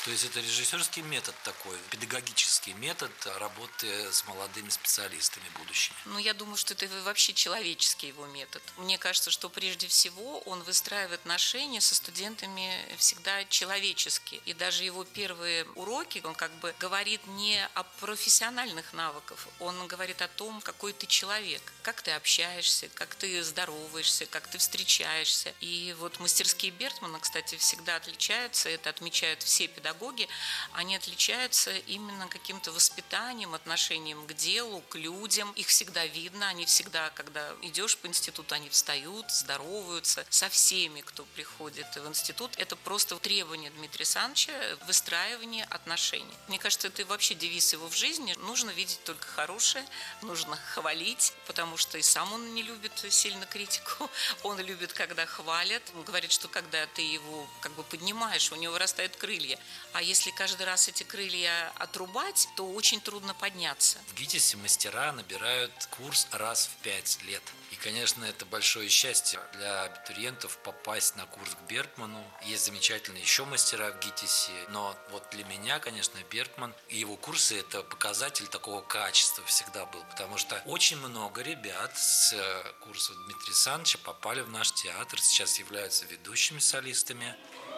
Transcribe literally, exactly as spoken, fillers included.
То есть это режиссерский метод такой, педагогический метод работы с молодыми специалистами будущими? Ну, я думаю, что это вообще человеческий его метод. Мне кажется, что прежде всего он выстраивает отношения со студентами всегда человечески. И даже его первые уроки, он как бы говорит не о профессиональных навыках, он говорит о том, какой ты человек, как ты общаешься, как ты здороваешься, как ты встречаешься. И вот мастерские Бертмана, кстати, всегда отличаются, это отмечают все педагоги, они отличаются именно каким-то воспитанием, отношением к делу, к людям. Их всегда видно, они всегда, когда идешь по институту, они встают, здороваются со всеми, кто приходит в институт. Это просто требование Дмитрия Александровича, выстраивание отношений. Мне кажется, это вообще девиз его в жизни. Нужно видеть только хорошее, нужно хвалить, потому что и сам он не любит сильно критику. Он любит, когда хвалят. Он говорит, что когда ты его как бы поднимаешь, у него вырастают крылья. А если каждый раз эти крылья отрубать, то очень трудно подняться. В ГИТИСе мастера набирают курс раз в пять лет. И, конечно, это большое счастье для абитуриентов попасть на курс к Бертману. Есть замечательные еще мастера в ГИТИСе, но вот для меня, конечно, Бертман и его курсы – это показатель такого качества всегда был, потому что очень много ребят с курса Дмитрия Александровича попали в наш театр, сейчас являются ведущими солистами.